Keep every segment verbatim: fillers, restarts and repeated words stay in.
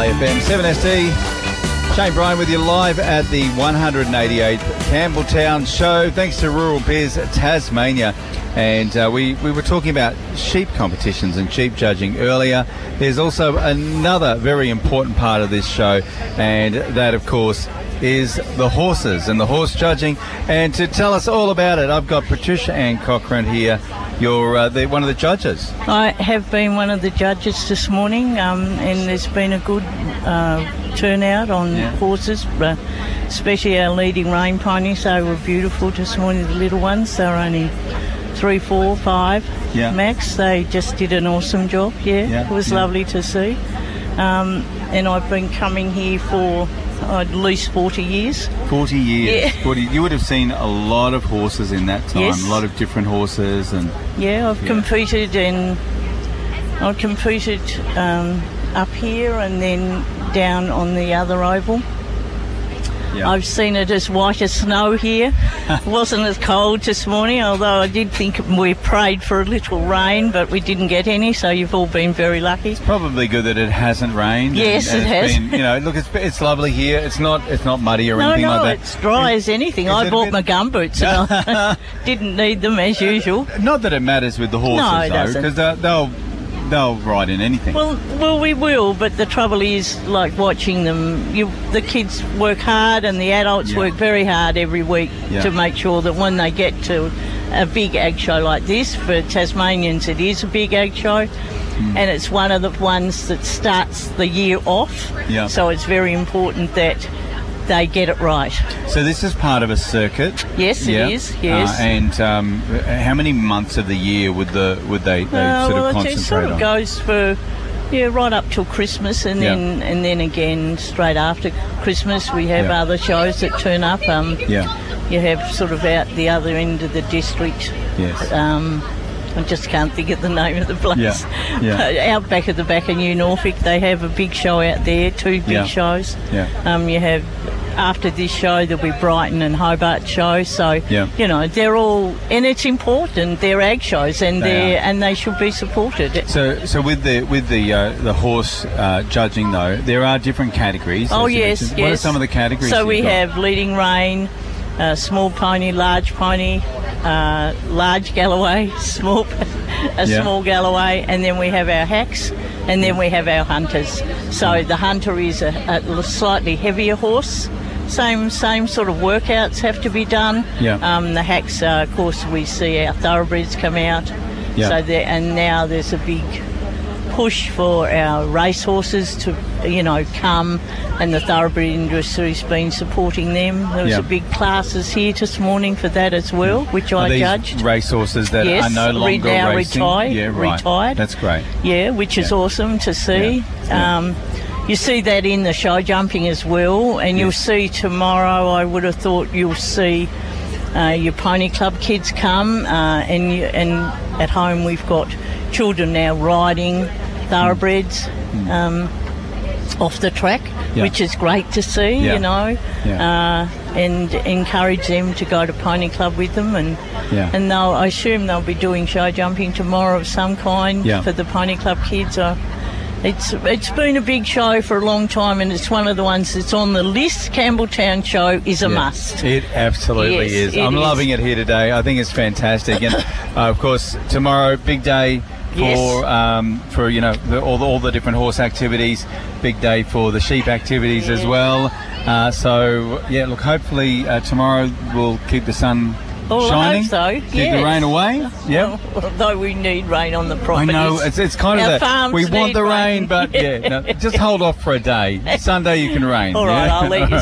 A F M, seven S D. Shane Bryan with you live at the one hundred eighty-eighth Campbelltown Show. Thanks to Rural Biz Tasmania. And uh, we, we were talking about sheep competitions and sheep judging earlier. There's also another very important part of this show, and that, of course, is the horses and the horse judging. And to tell us all about it, I've got Patricia Ann Cochrane here. You're uh, the, one of the judges. I have been one of the judges this morning, um, and there's been a good uh, turnout on yeah. horses, uh, especially our leading rein ponies. They were beautiful this morning, the little ones. They were only three, four, five yeah. max. They just did an awesome job, yeah. yeah. It was yeah. lovely to see. Um, and I've been coming here for oh, at least forty years. forty years. Yeah. forty, you would have seen a lot of horses in that time, yes. a lot of different horses. And Yeah, I've yeah. competed in, I competed um, up here and then down on the other oval. Yeah. I've seen it as white as snow here. It wasn't as cold this morning, although I did think we prayed for a little rain, but we didn't get any, so you've all been very lucky. It's probably good that it hasn't rained. Yes, and, and it it's has. Been, you know, look, it's, it's lovely here. It's not it's not muddy or no, anything no, like that. No, it's dry is, as anything. I bought my gumboots and I didn't need them as usual. Not that it matters with the horses, no, it though, because they'll, they'll they'll ride in anything. Well, well, we will, but the trouble is, like watching them, you, the kids work hard and the adults yeah. work very hard every week yeah. to make sure that when they get to a big ag show like this, for Tasmanians it is a big ag show, mm. and it's one of the ones that starts the year off, yeah. so it's very important that they get it right. So this is part of a circuit. Yes, yeah. it is. Yes. Uh, and um, how many months of the year would the would they, they uh, sort well, of concentrate it sort of on? goes for yeah right up till Christmas, and yeah. then and then again straight after Christmas we have yeah. other shows that turn up. Um, yeah. You have sort of out the other end of the district. Yes. Um, I just can't think of the name of the place. Yeah. Yeah. Out back at the back of New Norfolk, they have a big show out there, two big yeah. shows. Yeah. Um, you have, after this show, there'll be Brighton and Hobart shows. So, yeah. you know, they're all, and it's important. They're ag shows, and they they're are. and they should be supported. So, so with the with the uh, the horse uh, judging though, there are different categories. Oh yes, yes. What are some of the categories? So we got? have leading rein, uh, small pony, large pony, uh, large Galloway, small. a yeah. small Galloway, and then we have our hacks, and then we have our hunters. So the hunter is a, a slightly heavier horse. Same same sort of workouts have to be done. Yeah. Um, the hacks, uh, of course, we see our thoroughbreds come out. Yeah. So there, and now there's a big push for our race horses to, you know, come, and the thoroughbred industry's been supporting them. There was yeah. a big classes here this morning for that as well, which are I these judged. Race horses that yes, are no longer now racing. retired. Yeah, right. Retired. That's great. Yeah, which is yeah. awesome to see. Yeah. Yeah. Um, you see that in the show jumping as well, and yes. you'll see tomorrow. I would have thought you'll see uh, your pony club kids come, uh, and you, and at home we've got children now riding thoroughbreds mm. um, off the track, yeah. which is great to see, yeah. you know, yeah. uh, and encourage them to go to pony club with them, and yeah. and they'll, I assume they'll be doing show jumping tomorrow of some kind yeah. for the pony club kids. Uh, it's it's been a big show for a long time, and it's one of the ones that's on the list. Campbelltown show is a yeah. must. It absolutely yes, is. it I'm is. loving it here today. I think it's fantastic, and uh, of course tomorrow, big day. For yes. um, for you know the, all the all the different horse activities, big day for the sheep activities yeah. as well. Uh, so yeah, look, hopefully uh, tomorrow we'll keep the sun oh, shining. I hope so. Keep yes. the rain away. Yeah. Well, although we need rain on the properties. I know it's it's kind of Our that we want the rain, rain. but yeah, no, just hold off for a day. Sunday you can rain. All right, yeah? I'll let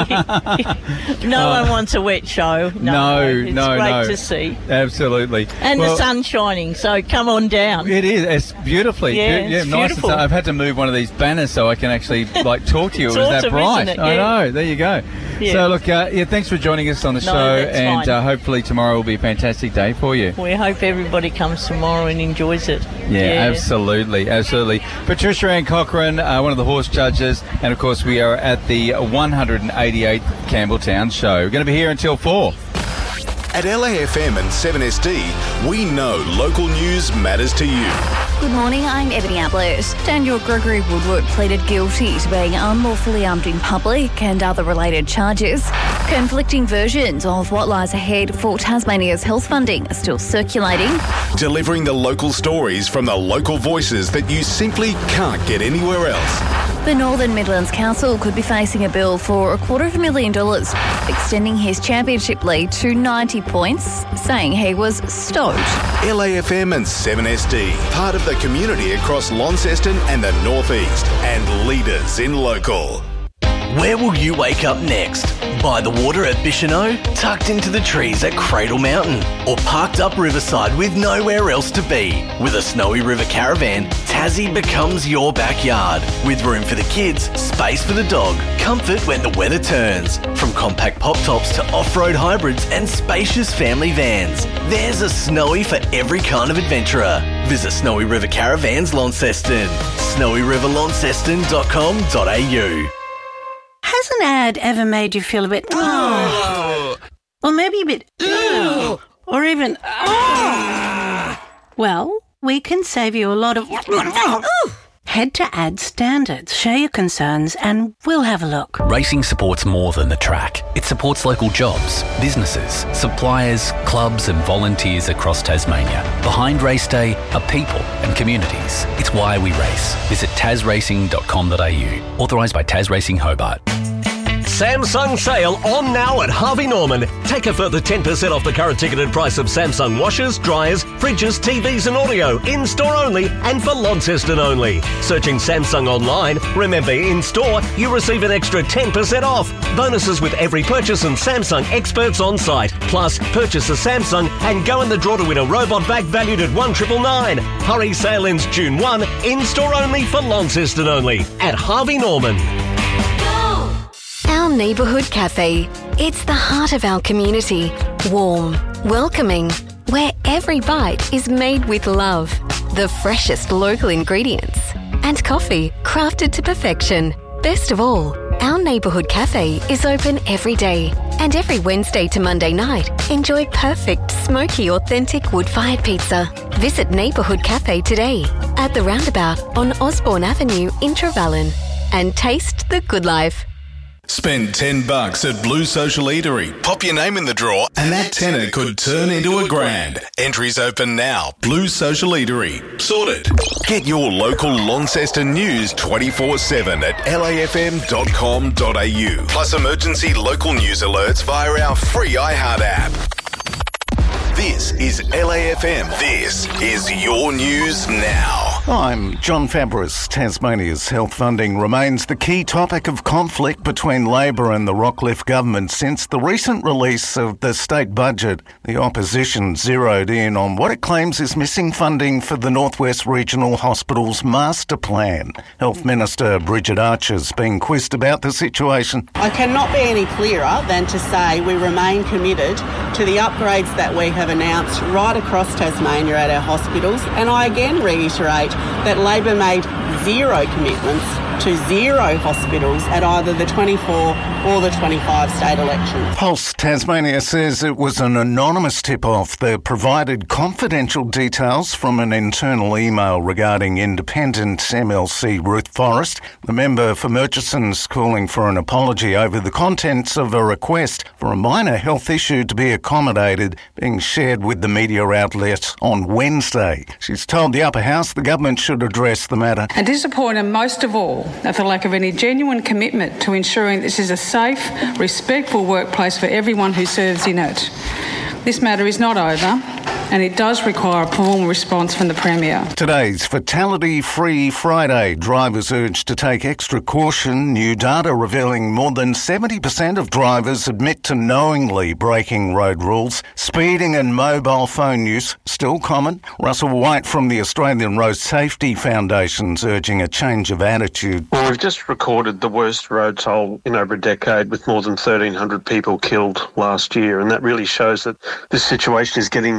you. no uh, one wants a wet show. No, no, it's no, great no. to see. Absolutely. And well, the sun's shining, so come on down. It is. It's beautifully. Yeah, yeah it's nice. beautiful. And so I've had to move one of these banners so I can actually like talk to you. It's It was awesome, that bright. isn't it? I Yeah. know. There you go. Yeah. So look, uh, yeah, thanks for joining us on the No, show, that's and fine. uh, hopefully tomorrow will be a fantastic day for you. We hope everybody comes tomorrow and enjoys it. Yeah, Yeah. absolutely, absolutely. Patricia Ann Cochrane, uh, one of the horse judges, and of course we are at the one hundred eighty-eighth Campbelltown Show. We're going to be here until four. At L A F M and seven S D, we know local news matters to you. Good morning, I'm Ebony Ablett. Daniel Gregory Woodward pleaded guilty to being unlawfully armed in public and other related charges. Conflicting versions of what lies ahead for Tasmania's health funding are still circulating. Delivering the local stories from the local voices that you simply can't get anywhere else. The Northern Midlands Council could be facing a bill for a quarter of a million dollars, extending his championship lead to ninety points, saying he was stoked. L A F M and seven S D, part of the community across Launceston and the North East, and leaders in local. Where will you wake up next? By the water at Bicheno, tucked into the trees at Cradle Mountain, or parked up riverside with nowhere else to be? With a Snowy River caravan, Tassie becomes your backyard. With room for the kids, space for the dog, comfort when the weather turns. From compact pop tops to off-road hybrids and spacious family vans, there's a Snowy for every kind of adventurer. Visit Snowy River Caravans Launceston. snowy river launceston dot com dot a u. Has an ad ever made you feel a bit, oh, or maybe a bit, oh, or even, oh? Well, we can save you a lot of, oh. Head to Ad Standards, share your concerns, and we'll have a look. Racing supports more than the track. It supports local jobs, businesses, suppliers, clubs and volunteers across Tasmania. Behind race day are people and communities. It's why we race. Visit tas racing dot com dot a u. Authorised by Tas Racing Hobart. Samsung sale on now at Harvey Norman. Take a further ten percent off the current ticketed price of Samsung washers, dryers, fridges, T Vs and audio. In-store only and for Launceston only. Searching Samsung online. Remember, in-store, you receive an extra ten percent off. Bonuses with every purchase and Samsung experts on site. Plus, purchase a Samsung and go in the draw to win a robot vac valued at one triple nine. Hurry, sale ends June first. In-store only for Launceston only. At Harvey Norman. Our neighbourhood cafe. It's the heart of our community. Warm, welcoming, where every bite is made with love. The freshest local ingredients. And coffee crafted to perfection. Best of all, our neighbourhood cafe is open every day. And every Wednesday to Monday night, enjoy perfect, smoky, authentic wood-fired pizza. Visit Neighbourhood Cafe today at the roundabout on Osborne Avenue in Trevellyn. And taste the good life. Spend ten bucks at Blue Social Eatery. Pop your name in the draw and that tenner could turn into a grand. Entries open now. Blue Social Eatery. Sorted. Get your local Launceston news twenty-four seven at l a f m dot com dot a u. Plus emergency local news alerts via our free iHeart app. This is L A F M. This is your news now. I'm John Fabris. Tasmania's health funding remains the key topic of conflict between Labor and the Rockcliffe government since the recent release of the state budget. The opposition zeroed in on what it claims is missing funding for the Northwest Regional Hospital's master plan. Health Minister Bridget Archer's being quizzed about the situation. I cannot be any clearer than to say we remain committed to the upgrades that we have announced right across Tasmania at our hospitals, and I again reiterate that Labor made zero commitments to zero hospitals at either the twenty-four or the twenty-five state elections. Pulse Tasmania says it was an anonymous tip-off that provided confidential details from an internal email regarding independent M L C Ruth Forrest. The member for Murchison's calling for an apology over the contents of a request for a minor health issue to be accommodated being shared with the media outlet on Wednesday. She's told the upper house the government should address the matter. And disappointed most of all at the lack of any genuine commitment to ensuring this is a safe, respectful workplace for everyone who serves in it. This matter is not over, and it does require a formal response from the Premier. Today's Fatality-Free Friday. Drivers urged to take extra caution. New data revealing more than seventy percent of drivers admit to knowingly breaking road rules. Speeding and mobile phone use still common. Russell White from the Australian Road Safety Foundation's urging a change of attitude. Well, we've just recorded the worst road toll in over a decade with more than thirteen hundred people killed last year, and that really shows that this situation is getting far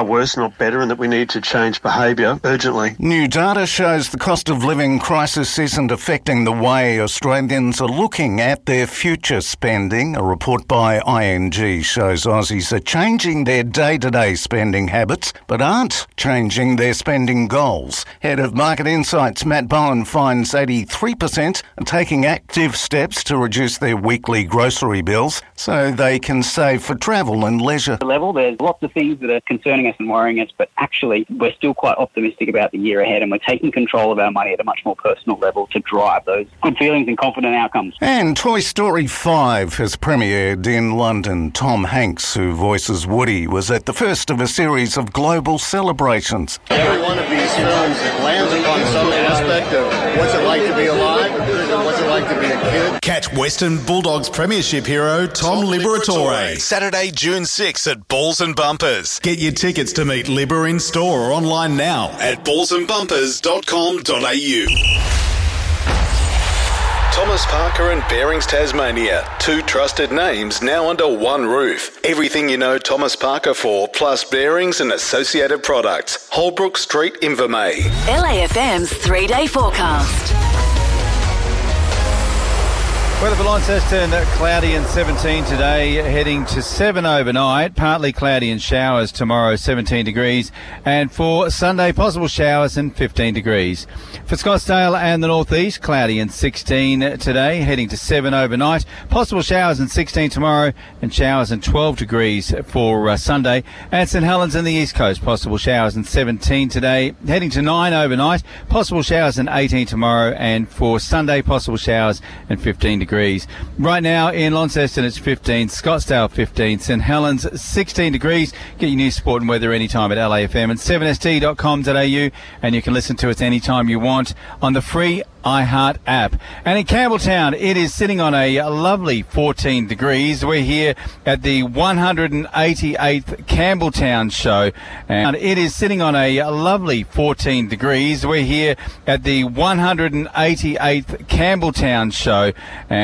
worse, not better, and that we need to change behaviour urgently. New data shows the cost of living crisis isn't affecting the way Australians are looking at their future spending. A report by I N G shows Aussies are changing their day-to-day spending habits, but aren't changing their spending goals. Head of Market Insights, Matt Bowen, finds eighty-three percent are taking active steps to reduce their weekly grocery bills so they can save for travel and leisure. Level, there's lots of things that are concerning us and worrying us, but actually we're still quite optimistic about the year ahead, and we're taking control of our money at a much more personal level to drive those good feelings and confident outcomes. And Toy Story five has premiered in London. Tom Hanks, who voices Woody, was at the first of a series of global celebrations. Every one of these films lands upon some aspect of what's it like to be alive and what's it like to be a kid. Catch Western Bulldogs Premiership hero Tom Liberatore Saturday, June sixth at Balls and Bumpers. Get your tickets to meet Libber in store or online now at balls and bumpers dot com dot a u. Thomas Parker and Bearings Tasmania. Two trusted names now under one roof. Everything you know Thomas Parker for, plus bearings and associated products. Holbrook Street, Invermay. L A F M's three-day forecast. Weather for Launceston, cloudy and seventeen today, heading to seven overnight. Partly cloudy and showers tomorrow, seventeen degrees. And for Sunday, possible showers and fifteen degrees. For Scottsdale and the northeast, cloudy and sixteen today, heading to seven overnight. Possible showers and sixteen tomorrow, and showers and twelve degrees for uh, Sunday. And St Helens and the east coast, possible showers and seventeen today, heading to nine overnight. Possible showers and eighteen tomorrow, and for Sunday, possible showers and fifteen degrees. Degrees. Right now in Launceston it's fifteen, Scottsdale fifteen, St Helens sixteen degrees. Get your news, sport and weather anytime at L A F M and seven S T dot com dot a u, and you can listen to us anytime you want on the free iHeart app. And in Campbelltown, it is sitting on a lovely fourteen degrees. We're here at the one hundred eighty-eighth Campbelltown show, and it is sitting on a lovely fourteen degrees. We're here at the one hundred eighty-eighth Campbelltown show, and